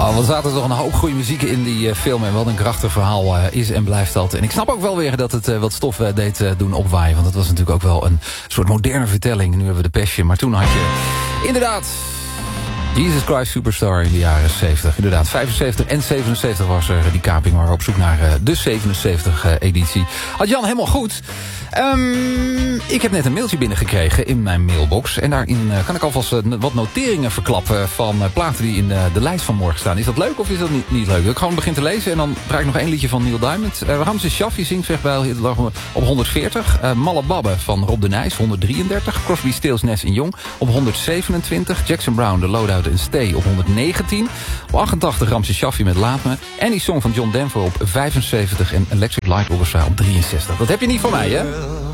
Oh, wat zaten er toch een hoop goede muziek in die film. En wat een krachtig verhaal is en blijft dat. En ik snap ook wel weer dat het wat stof deed doen opwaaien. Want het was natuurlijk ook wel een soort moderne vertelling. Nu hebben we de Passion. Maar toen had je inderdaad Jesus Christ Superstar in de jaren 70. Inderdaad, 75 en 77 was er die kaping. Maar we op zoek naar de 77 editie. Had Jan helemaal goed. Ik heb net een mailtje binnengekregen in mijn mailbox. En daarin kan ik alvast wat noteringen verklappen van platen die in de lijst van morgen staan. Is dat leuk of is dat niet leuk? Ik gewoon begin te lezen en dan draai ik nog één liedje van Neil Diamond. Ramses Shaffi zingt zeg bij op 140. Malle Babbe van Rob de Nijs, 133. Crosby, Stills, Nash & Young op 127. Jackson Browne, The Loadout en Stay op 119. Op 88 Ramses Shaffi met Laat Me. En die song van John Denver op 75. En Electric Light Orchestra op 63. Dat heb je niet van mij, hè?